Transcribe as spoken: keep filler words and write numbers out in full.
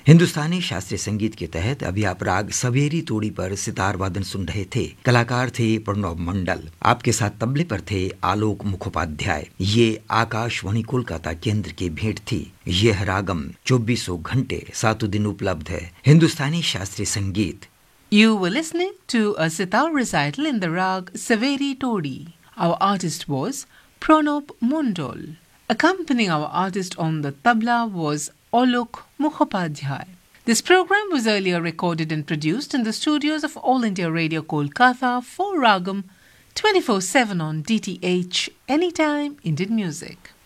हिंदुस्तानी शास्त्रीय संगीत के तहत अभी आप राग सवेरी तोड़ी पर सितार वादन सुन रहे थे। कलाकार थे प्रणव मंडल। आपके साथ तबले पर थे आलोक मुखोपाध्याय। ये आकाशवाणी कोलकाता केंद्र की भेंट थी। यह रागम चौबीसों घंटे सातों दिन उपलब्ध है। हिंदुस्तानी शास्त्रीय संगीत। You were listening to a sitar recital in the rag Saveri Todi. Our artist was Pranab Mondal. Accompanying our artist on the tabla was Alok Mukhopadhyay. This program was earlier recorded and produced in the studios of All India Radio Kolkata for Ragam twenty-four seven on D T H Anytime Indian Music.